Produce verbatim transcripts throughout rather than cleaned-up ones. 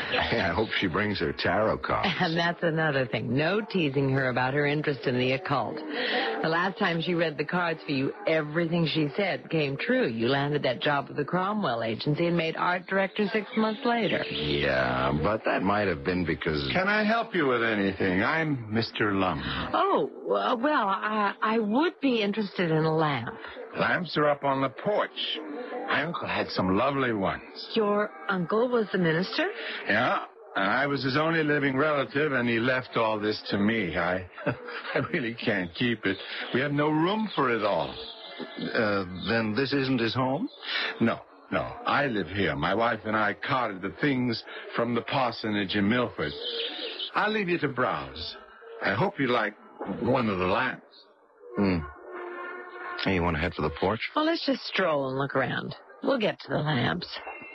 I hope she brings her tarot cards. And that's another thing. No teasing her about her interest in the occult. The last time she read the cards for you, everything she said came true. You landed that job with the Cromwell Agency and made art director six months later. Yeah, but that might have been because... Can I help you with anything? I'm Mister Lum. Oh, uh, well, I, I would be interested in a lamp. Lamps are up on the porch. My uncle had some lovely ones. Your uncle was the minister? Yeah, and I was his only living relative, and he left all this to me. I I really can't keep it. We have no room for it all. Uh, then this isn't his home? No, no. I live here. My wife and I carted the things from the parsonage in Milford. I'll leave you to browse. I hope you like one of the lamps. Hmm. Hey, you want to head for the porch? Well, let's just stroll and look around. We'll get to the lamps.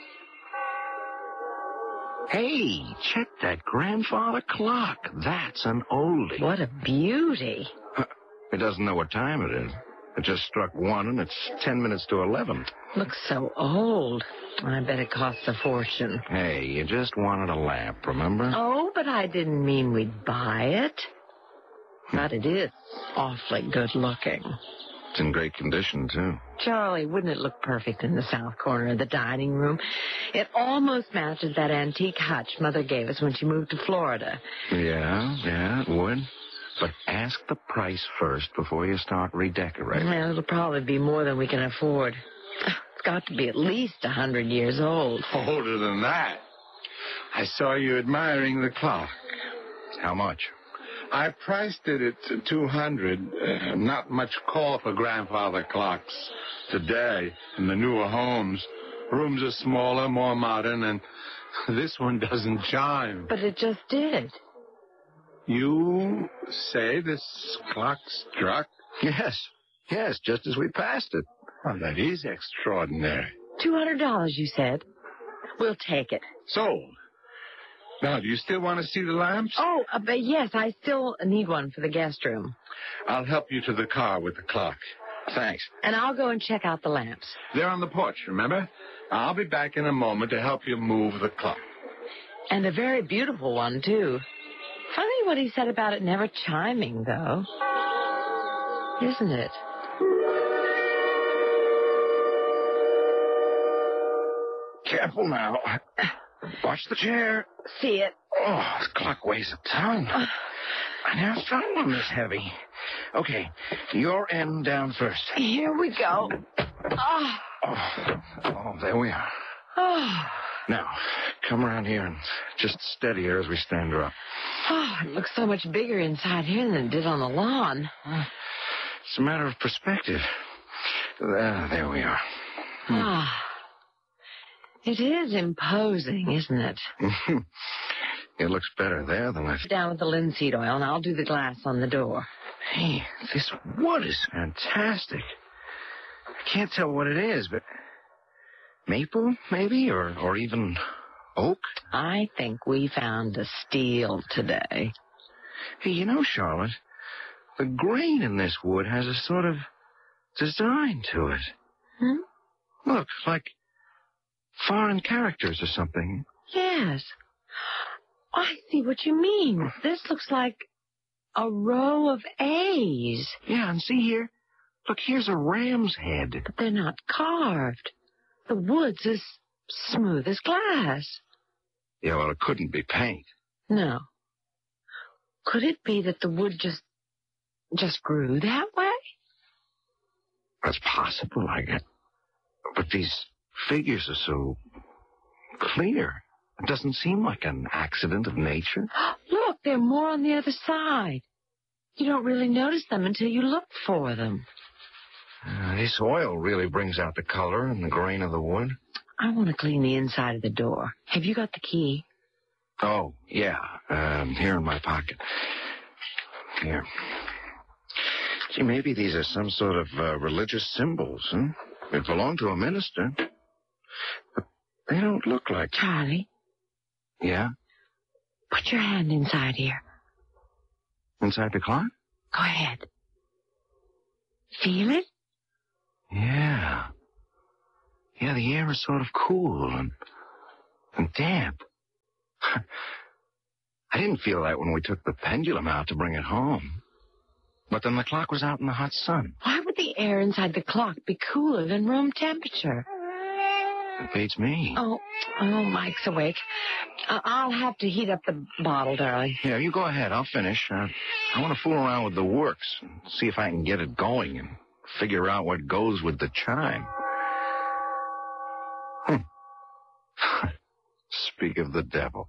Hey, check that grandfather clock. That's an oldie. What a beauty. It doesn't know what time it is. It just struck one, and it's ten minutes to eleven. Looks so old. I bet it costs a fortune. Hey, you just wanted a lamp, remember? Oh, but I didn't mean we'd buy it. But it is awfully good looking. It's in great condition, too. Charlie, wouldn't it look perfect in the south corner of the dining room? It almost matches that antique hutch Mother gave us when she moved to Florida. Yeah, yeah, it would. But ask the price first before you start redecorating. Well, it'll probably be more than we can afford. It's got to be at least a hundred years old. Older than that. I saw you admiring the clock. How much? I priced it at two hundred. Uh, not much call for grandfather clocks today in the newer homes. Rooms are smaller, more modern, and this one doesn't chime. But it just did. You say this clock struck? Yes, yes, just as we passed it. Oh, that is extraordinary. Two hundred dollars, you said. We'll take it. Sold. Now, do you still want to see the lamps? Oh, uh, but yes, I still need one for the guest room. I'll help you to the car with the clock. Thanks. And I'll go and check out the lamps. They're on the porch, remember? I'll be back in a moment to help you move the clock. And a very beautiful one, too. Funny what he said about it never chiming, though. Isn't it? Careful now. Watch the chair. See it. Oh, this clock weighs a ton. I never found one this heavy. Okay, your end down first. Here we go. Oh, Oh, oh there we are. oh. Now, come around here and just steady her as we stand her up. Oh, it looks so much bigger inside here than it did on the lawn. It's a matter of perspective. There, there we are. Ah. It is imposing, isn't it? It looks better there than I... Down with the linseed oil, and I'll do the glass on the door. Hey, this wood is fantastic. I can't tell what it is, but... Maple, maybe? Or, or even oak? I think we found a steal today. Hey, you know, Charlotte, the grain in this wood has a sort of design to it. Hmm? Look, like foreign characters or something. Yes. I see what you mean. This looks like a row of A's. Yeah, and see here? Look, here's a ram's head. But they're not carved. The wood's as smooth as glass. Yeah, well, it couldn't be paint. No. Could it be that the wood just just grew that way? That's possible, I guess. But these figures are so clear. It doesn't seem like an accident of nature. Look, there are more on the other side. You don't really notice them until you look for them. Uh, this oil really brings out the color and the grain of the wood. I want to clean the inside of the door. Have you got the key? Oh, yeah. Um, here in my pocket. Here. Gee, maybe these are some sort of uh, religious symbols, huh? They belong to a minister. But they don't look like... Charlie, Yeah? put your hand inside here. Inside the clock? Go ahead. Feel it? Yeah. Yeah, the air is sort of cool and, and damp. I didn't feel that when we took the pendulum out to bring it home. But then the clock was out in the hot sun. Why would the air inside the clock be cooler than room temperature? It beats me. Oh, oh, Mike's awake. Uh, I'll have to heat up the bottle, darling. Yeah, you go ahead. I'll finish. Uh, I want to fool around with the works and see if I can get it going and figure out what goes with the chime. Hmm. Speak of the devil.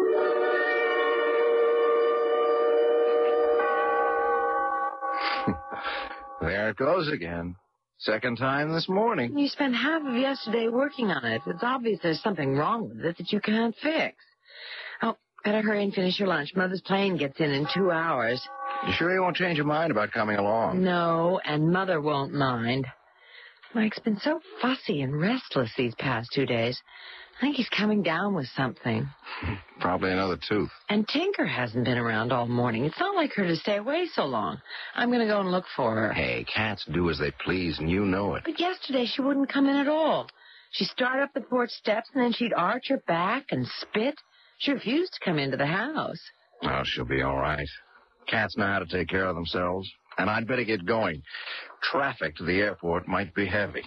There it goes again. Second time this morning. You spent half of yesterday working on it. It's obvious there's something wrong with it that you can't fix. Oh, better hurry and finish your lunch. Mother's plane gets in in two hours. You sure you won't change your mind about coming along? No, and Mother won't mind. Mike's been so fussy and restless these past two days. I think he's coming down with something. Probably another tooth. And Tinker hasn't been around all morning. It's not like her to stay away so long. I'm going to go and look for her. Hey, cats do as they please, and you know it. But yesterday she wouldn't come in at all. She'd start up the porch steps, and then she'd arch her back and spit. She refused to come into the house. Well, she'll be all right. Cats know how to take care of themselves. And I'd better get going. Traffic to the airport might be heavy.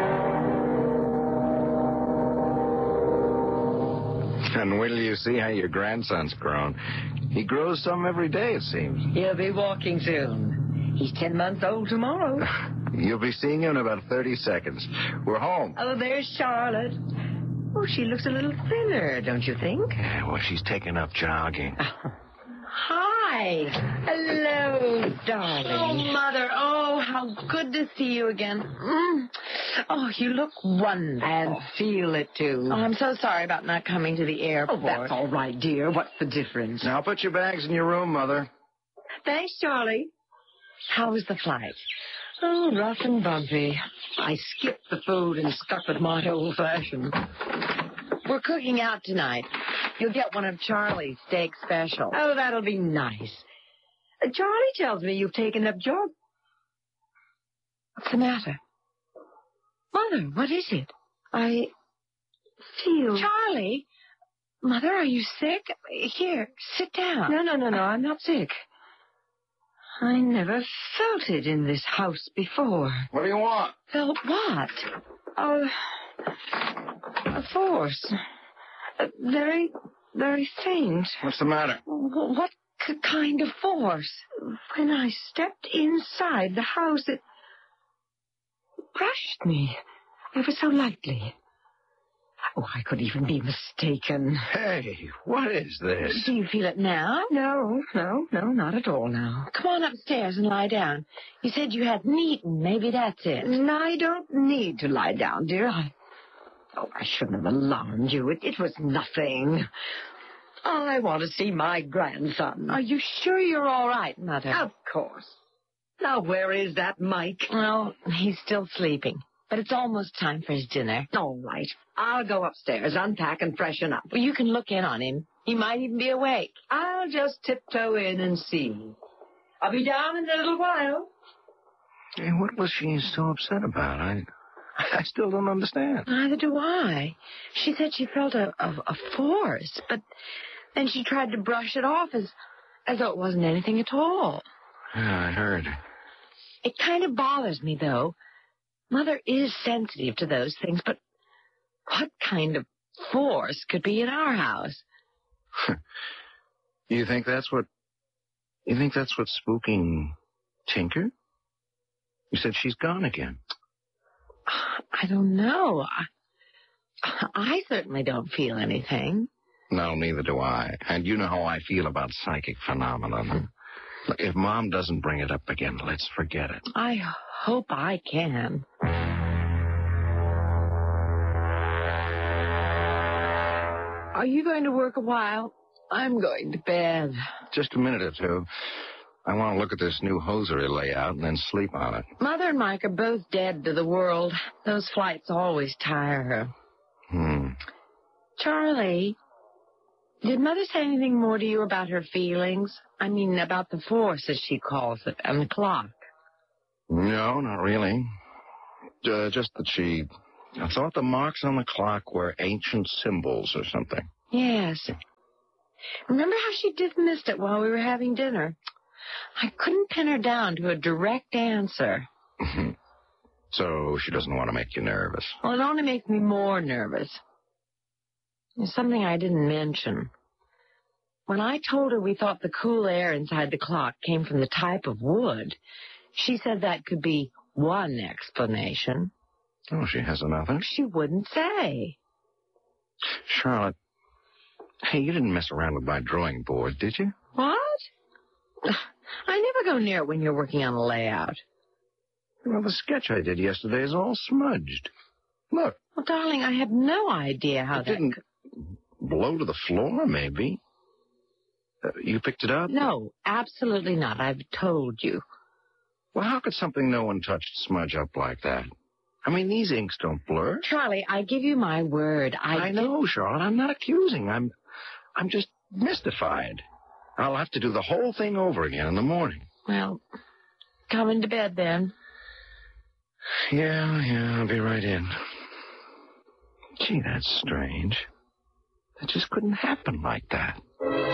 And wait till you see how your grandson's grown. He grows some every day, it seems. He'll be walking soon. He's ten months old tomorrow. You'll be seeing him in about thirty seconds. We're home. Oh, there's Charlotte. Oh, she looks a little thinner, don't you think? Yeah, well, she's taken up jogging. Hi. Hello, darling. Oh, Mother. Oh, how good to see you again. Mm. Oh, you look wonderful. And feel it, too. Oh, I'm so sorry about not coming to the airport. Oh, that's all right, dear. What's the difference? Now, put your bags in your room, Mother. Thanks, Charlie. How was the flight? Oh, rough and bumpy. I skipped the food and stuck with my old-fashioned. We're cooking out tonight. You'll get one of Charlie's steak specials. Oh, that'll be nice. Uh, Charlie tells me you've taken up jog. What's the matter? Mother, what is it? I feel... Charlie? Mother, are you sick? Here, sit down. No, no, no, no, I'm not sick. I never felt it in this house before. What do you want? Felt what? Oh, a force. Uh, very, very faint. What's the matter? What c- kind of force? When I stepped inside the house, it brushed me ever so lightly. Oh, I could even be mistaken. Hey, what is this? Do you feel it now? No, no, no, not at all now. Come on upstairs and lie down. You said you hadn't eaten. Maybe that's it. I don't need to lie down, dear. I... Oh, I shouldn't have alarmed you. It, it was nothing. I want to see my grandson. Are you sure you're all right, Mother? Of course. Now, where is that Mike? Well, he's still sleeping. But it's almost time for his dinner. All right. I'll go upstairs, unpack, and freshen up. Well, you can look in on him. He might even be awake. I'll just tiptoe in and see. I'll be down in a little while. Hey, what was she so upset about? I, I still don't understand. Neither do I. She said she felt a, a, a force, but then she tried to brush it off as, as though it wasn't anything at all. Yeah, I heard. It kind of bothers me, though. Mother is sensitive to those things, but what kind of force could be in our house? You think that's what... You think that's what's spooking Tinker? You said she's gone again. I don't know. I, I certainly don't feel anything. No, neither do I. And you know how I feel about psychic phenomena. Look, if Mom doesn't bring it up again, let's forget it. I hope I can. Are you going to work a while? I'm going to bed. Just a minute or two. I want to look at this new hosiery layout and then sleep on it. Mother and Mike are both dead to the world. Those flights always tire her. Hmm. Charlie, did Mother say anything more to you about her feelings? I mean, about the force, as she calls it, and the clock. No, not really. Uh, just that she I thought the marks on the clock were ancient symbols or something. Yes. Remember how she dismissed it while we were having dinner? I couldn't pin her down to a direct answer. So she doesn't want to make you nervous. Well, it only makes me more nervous. There's something I didn't mention. When I told her we thought the cool air inside the clock came from the type of wood, she said that could be one explanation. Oh, she has another? She wouldn't say. Charlotte, hey, you didn't mess around with my drawing board, did you? What? I never go near it when you're working on a layout. Well, the sketch I did yesterday is all smudged. Look. Well, darling, I have no idea how it that... didn't blow to the floor, maybe. Uh, you picked it up? No, absolutely not. I've told you. Well, how could something no one touched smudge up like that? I mean, these inks don't blur. Charlie, I give you my word. I, I know, Charlotte. I'm not accusing. I'm, I'm just mystified. I'll have to do the whole thing over again in the morning. Well, come into bed then. Yeah, yeah, I'll be right in. Gee, that's strange. That just couldn't happen like that.